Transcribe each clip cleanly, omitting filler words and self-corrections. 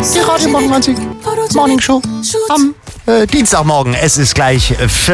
Die Radio Morning Show am Dienstagmorgen. Es ist gleich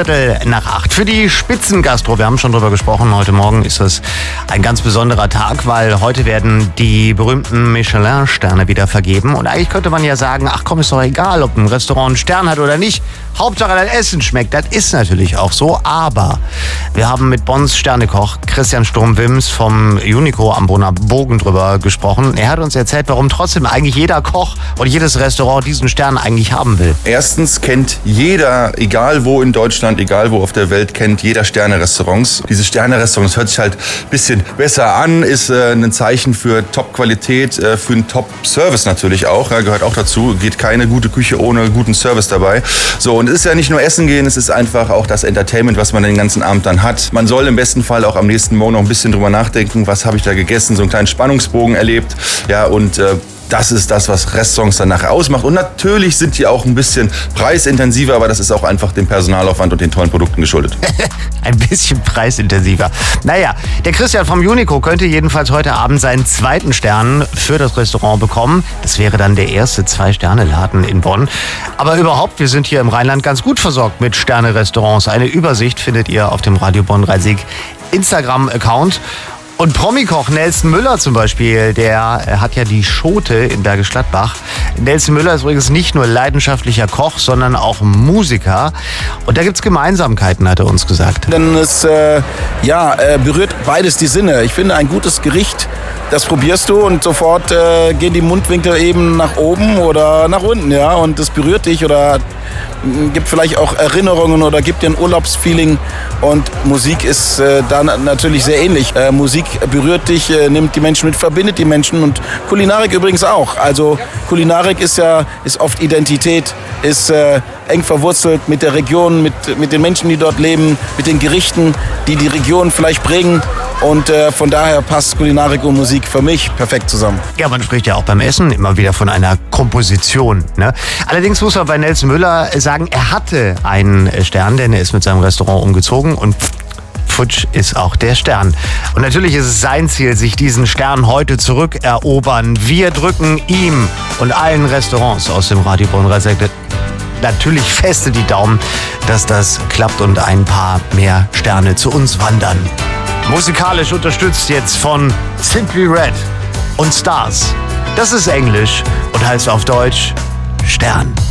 7:45. Für die Spitzengastro, wir haben schon drüber gesprochen, heute Morgen ist es ein ganz besonderer Tag, weil heute werden die berühmten Michelin-Sterne wieder vergeben. Und eigentlich könnte man ja sagen, ach komm, ist doch egal, ob ein Restaurant einen Stern hat oder nicht. Hauptsache, das Essen schmeckt. Das ist natürlich auch so. Aber wir haben mit Bonns Sternekoch Christian Sturm-Wims vom Unico am Brunner Bogen drüber gesprochen. Er hat uns erzählt, warum trotzdem eigentlich jeder Koch und jedes Restaurant diesen Stern eigentlich haben will. Erstens kennt jeder, egal wo in Deutschland, egal wo auf der Welt, kennt jeder Sterne-Restaurants. Diese Sterne-Restaurants hört sich halt ein bisschen besser an, ist ein Zeichen für Top-Qualität, für einen Top-Service natürlich auch, ja, gehört auch dazu. Geht keine gute Küche ohne guten Service dabei. So, und es ist ja nicht nur Essen gehen, es ist einfach auch das Entertainment, was man den ganzen Abend dann hat. Man soll im besten Fall auch am nächsten Morgen noch ein bisschen drüber nachdenken, was habe ich da gegessen, so einen kleinen Spannungsbogen erlebt. Ja, und das ist das, was Restaurants dann nachher ausmacht. Und natürlich sind die auch ein bisschen preisintensiver, aber das ist auch einfach dem Personalaufwand und den tollen Produkten geschuldet. Ein bisschen preisintensiver. Naja, der Christian vom Unico könnte jedenfalls heute Abend seinen zweiten Stern für das Restaurant bekommen. Das wäre dann der erste 2-Sterne-Laden in Bonn. Aber überhaupt, wir sind hier im Rheinland ganz gut versorgt mit Sterne-Restaurants. Eine Übersicht findet ihr auf dem Radio Bonn-Rhein-Sieg Instagram-Account. Und Promikoch Nelson Müller zum Beispiel, der hat ja die Schote in Bergisch Gladbach. Nelson Müller ist übrigens nicht nur leidenschaftlicher Koch, sondern auch Musiker. Und da gibt's Gemeinsamkeiten, hat er uns gesagt. Denn es berührt beides die Sinne. Ich finde, ein gutes Gericht, das probierst du und sofort gehen die Mundwinkel eben nach oben oder nach unten. Ja? Und das berührt dich oder gibt vielleicht auch Erinnerungen oder gibt dir ein Urlaubsfeeling. Und Musik ist da natürlich sehr ähnlich. Musik berührt dich, nimmt die Menschen mit, verbindet die Menschen und Kulinarik übrigens auch. Also Kulinarik ist oft Identität, ist eng verwurzelt mit der Region, mit den Menschen, die dort leben, mit den Gerichten, die die Region vielleicht prägen. Und von daher passt Kulinarik und Musik für mich perfekt zusammen. Ja, man spricht ja auch beim Essen immer wieder von einer Komposition. Ne? Allerdings muss man bei Nelson Müller sagen, er hatte einen Stern, denn er ist mit seinem Restaurant umgezogen und futsch ist auch der Stern. Und natürlich ist es sein Ziel, sich diesen Stern heute zurückerobern. Wir drücken ihm und allen Restaurants aus dem Radio Bonn-Rhein-Sieg natürlich feste die Daumen, dass das klappt und ein paar mehr Sterne zu uns wandern. Musikalisch unterstützt jetzt von Simply Red und Stars. Das ist Englisch und heißt auf Deutsch Stern.